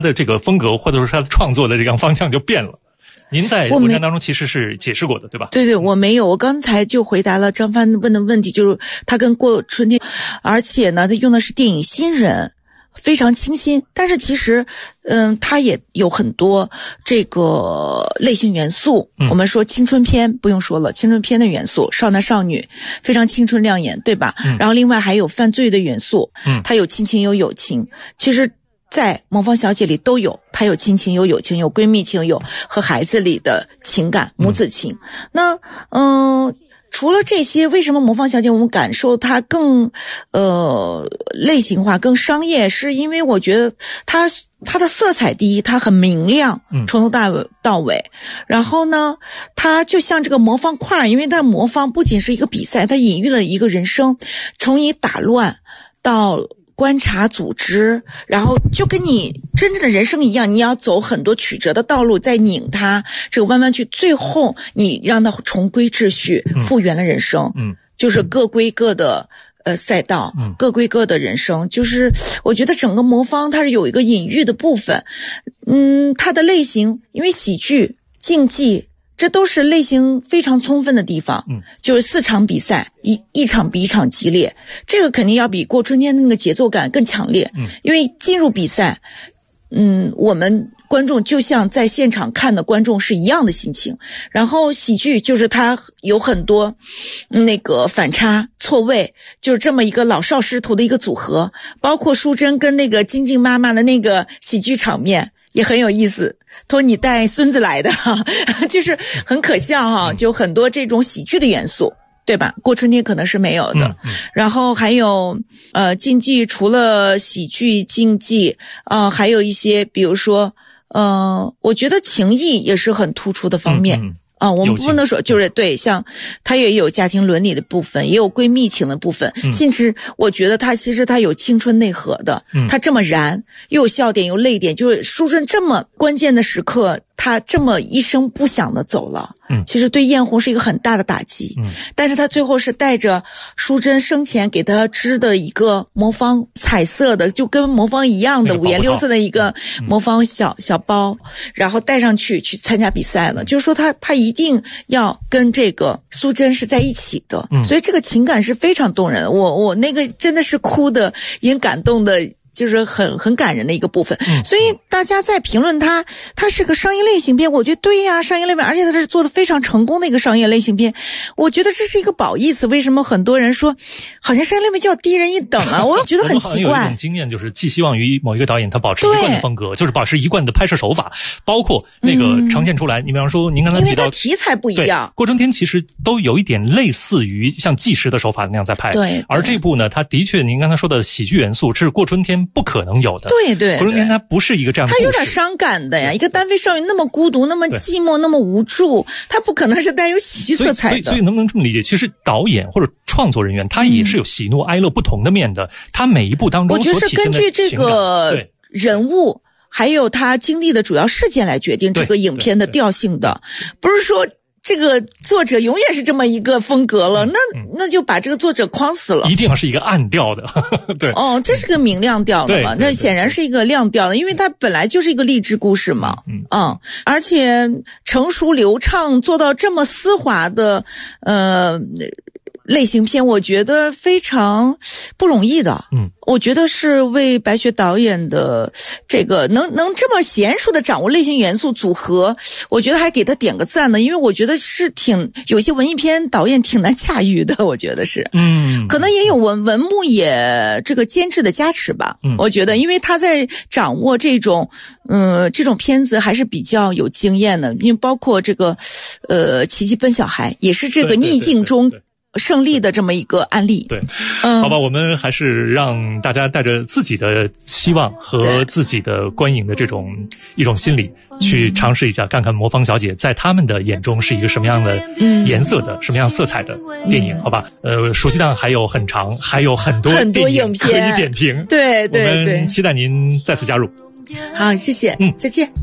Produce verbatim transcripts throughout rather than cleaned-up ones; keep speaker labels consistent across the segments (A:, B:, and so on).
A: 的这个风格或者说他的创作的这个方向就变了。您在文章当中其实是解释过的，对吧？
B: 对对，我没有，我刚才就回答了张帆问的问题，就是他跟过春天，而且呢，他用的是电影新人，非常清新，但是其实，嗯，他也有很多这个类型元素。嗯、我们说青春片不用说了，青春片的元素，少男少女，非常青春亮眼，对吧？嗯、然后另外还有犯罪的元素，嗯，他有亲情有友情，其实。在魔方小姐里都有，她有亲情有友情有闺蜜情有和孩子里的情感母子情。嗯、那嗯，除了这些，为什么魔方小姐我们感受它更呃类型化更商业，是因为我觉得它它的色彩第一，它很明亮，从头到尾到尾。然后呢，它就像这个魔方块，因为它魔方不仅是一个比赛，它隐喻了一个人生，从你打乱到观察组织，然后就跟你真正的人生一样，你要走很多曲折的道路，再拧它这个弯弯曲，最后你让它重归秩序，复原了人生。嗯，就是各归各的呃赛道，嗯，各归各的人生。就是我觉得整个魔方它是有一个隐喻的部分，嗯，它的类型因为喜剧、竞技。这都是类型非常充分的地方，嗯，就是四场比赛，一一场比一场激烈，这个肯定要比过春天的那个节奏感更强烈，嗯，因为进入比赛，嗯，我们观众就像在现场看的观众是一样的心情。然后喜剧就是它有很多那个反差错位，就是这么一个老少师徒的一个组合，包括淑珍跟那个晶晶妈妈的那个喜剧场面。也很有意思，托你带孙子来的哈，就是很可笑哈，就很多这种喜剧的元素，对吧？过春天可能是没有的。嗯嗯、然后还有呃竞技，除了喜剧竞技，呃还有一些比如说呃我觉得情谊也是很突出的方面。嗯嗯啊，我们不能说就是对，像它也有家庭伦理的部分，也有闺蜜情的部分，嗯、甚至我觉得它其实它有青春内核的，嗯、它这么燃，又有笑点，又泪点，就是淑珍这么关键的时刻，她这么一声不响的走了，嗯，其实对艳红是一个很大的打击，嗯，但是她最后是带着淑珍生前给她织的一个魔方彩色的，就跟魔方一样的五颜六色的一个魔方小、嗯、小包，然后带上去去参加比赛了，就是说她她一。一定要跟这个淑珍是在一起的，嗯，所以这个情感是非常动人的。我我那个真的是哭的，也感动的，就是很很感人的一个部分。嗯、所以大家在评论它，它是个商业类型片，我觉得对呀，商业类片，而且它是做的非常成功的一个商业类型片。我觉得这是一个褒义词。为什么很多人说好像商业类片就要低人一等啊？我觉得很奇怪。我们好像有一种经验，就是寄希望于某一个导演他保持一贯的风格，就是保持一贯的拍摄手法，包括那个呈现出来。嗯、你比方说，您刚才提到，因为它题材不一样，过春天其实都有一点类似于像纪实的手法那样在拍。对，对而这部呢，它的确您刚才说的喜剧元素，这是过春天不可能有的。对对，过春天它不是一个这样的故事，它有点伤感的呀。一个单飞少女那么孤独，那么寂寞，那么无助，它不可能是带有喜剧色彩的。所以，所以，所以能不能这么理解？其实导演或者创作人员，他也是有喜怒哀乐不同的面的。他每一部当中所体现的情感，我觉得是根据这个人物还有他经历的主要事件来决定这个影片的调性的，不是说。这个作者永远是这么一个风格了，那那就把这个作者框死了。一定要是一个暗调的，对。哦，这是个明亮调的嘛？那显然是一个亮调的，因为它本来就是一个励志故事嘛。嗯嗯，而且成熟流畅，做到这么丝滑的呃类型片，我觉得非常不容易的。嗯。我觉得是为白雪导演的这个能能这么娴熟的掌握类型元素组合，我觉得还给他点个赞呢，因为我觉得是挺有些文艺片导演挺难驾驭的，我觉得是，嗯，可能也有文文牧野这个监制的加持吧，嗯，我觉得，因为他在掌握这种，嗯、呃，这种片子还是比较有经验的，因为包括这个，呃，奇迹奔小孩也是这个逆境中。对对对对胜利的这么一个案例。对，嗯，好吧，我们还是让大家带着自己的期望和自己的观影的这种一种心理去尝试一下，看看魔方小姐在他们的眼中是一个什么样的颜色的、嗯、什么样色彩的电影，嗯、好吧？呃，暑期档还有很长，还有很多很多影片可以点评。对对对，我们期待您再次加入。好，谢谢，嗯，再见。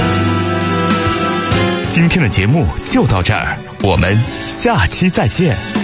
B: 今天的节目就到这儿，我们下期再见。